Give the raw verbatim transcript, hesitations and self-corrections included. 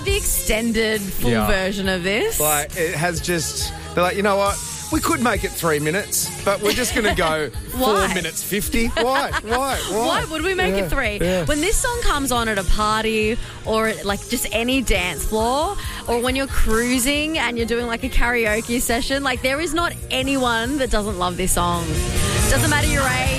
the extended full Yeah. version of this. Like, it has just... They're like, you know what? We could make it three minutes, but we're just going to go four Why? minutes fifty. Why? Why? Why? Why would we make Yeah, it three? yeah. When this song comes on at a party or like just any dance floor, or when you're cruising and you're doing like a karaoke session, like there is not anyone that doesn't love this song. Doesn't matter your age.